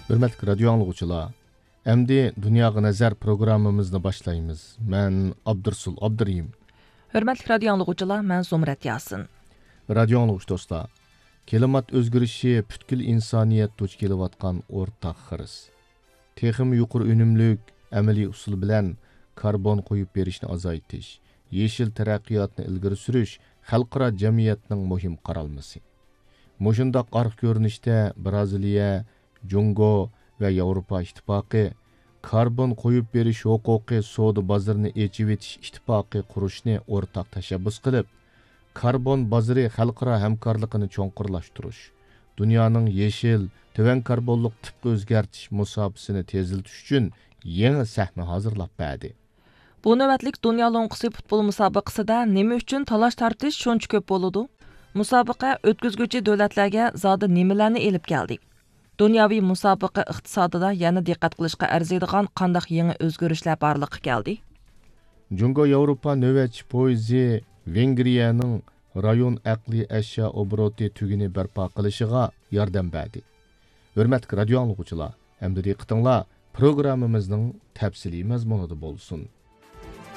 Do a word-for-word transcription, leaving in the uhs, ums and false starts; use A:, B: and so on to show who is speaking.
A: Hürmetli radyo anlıqçılar, Əmdi Dünyaya Nəzər proqramımızını başlayımız. Mən Abdursul Abdurrahim.
B: Hürmetli radyo anlıqçılar, mən Zumrat Yasin.
A: Radyo anlıqçı dostlar, klimat özgürüşü bütkül insaniyet duç kelivatqan ortaq xiriz. Texim yuqur önümlük əməli usul bilan karbon qoyub berishni azaytish, yeşil taraqqiyotni ilgari surish xalqaro jamiyatning muhim qaralmasi. Mushundaq arq ko'rinishda Braziliya, Jungo ve Avrupa İttifakı karbon koyup beriş hukuki soğudu bazarını echib etish ittifaqı qurishni o'rtaq tashabbus qilib, karbon bazarı xalqaro hamkorligini cho'nqurlashtirish, dunyoning yeshil, tuvan karbonliq tip o'zgartish musobasini teziltish uchun yangi sahna hozirlab berdi.
B: Bu navbatlik dunyo lo'nqisi futbol musobaqasida nima uchun talash tartish shuncha ko'p bo'ladi? Musobaqa o'tkazguvchi davlatlarga zodi nimalarni elib keldi? Dunyoviy musobaqa iqtisodida yana diqqat qilishga arziydigan qandaq yangi o'zgarishlar borliqqa keldi?
A: Jungo Yevropa navbatchi poyezi Vengriyaning rayon aqliy ashyo obroti tugini barpo qilishiga yordam berdi. Hurmatli radio anlıqçılar, endi diqqatinglar programmamizning tafsiliy mazmunida bo'lsin.